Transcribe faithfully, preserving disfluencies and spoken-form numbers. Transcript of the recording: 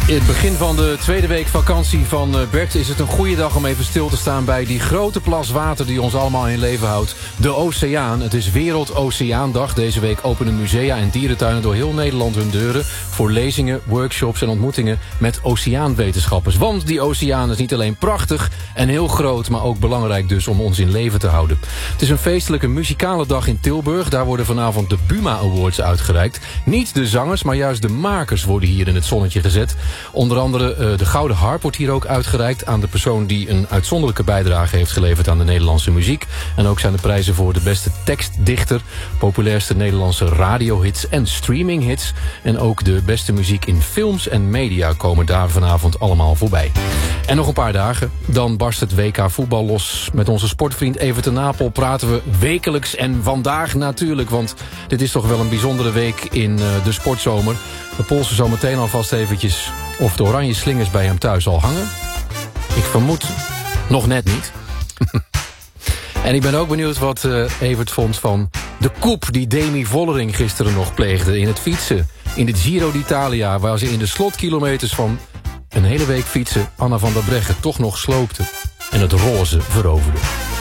In het begin van de tweede week vakantie van Bert is het een goede dag om even stil te staan bij die grote plas water die ons allemaal in leven houdt. De oceaan. Het is Wereld-Oceaandag. Deze week openen musea en dierentuinen door heel Nederland hun deuren voor lezingen, workshops en ontmoetingen met oceaanwetenschappers. Want die oceaan is niet alleen prachtig en heel groot, maar ook belangrijk dus om ons in leven te houden. Het is een feestelijke muzikale dag in Tilburg. Daar worden vanavond de Buma Awards uitgereikt. Niet de zangers, maar juist de makers worden hier in het zonnetje gezet. Onder andere uh, de Gouden Harp wordt hier ook uitgereikt aan de persoon die een uitzonderlijke bijdrage heeft geleverd aan de Nederlandse muziek. En ook zijn de prijzen voor de beste tekstdichter, populairste Nederlandse radiohits en streaminghits. En ook de beste muziek in films en media komen daar vanavond allemaal voorbij. En nog een paar dagen, dan barst het W K voetbal los. Met onze sportvriend Evert ten Napel praten we wekelijks en vandaag natuurlijk. Want dit is toch wel een bijzondere week in uh, de sportzomer. We polsen zo meteen alvast eventjes of de oranje slingers bij hem thuis al hangen. Ik vermoed nog net niet. En ik ben ook benieuwd wat uh, Evert vond van de coup die Demi Vollering gisteren nog pleegde in het fietsen. In de Giro d'Italia, waar ze in de slotkilometers van een hele week fietsen Anna van der Breggen toch nog sloopte en het roze veroverde.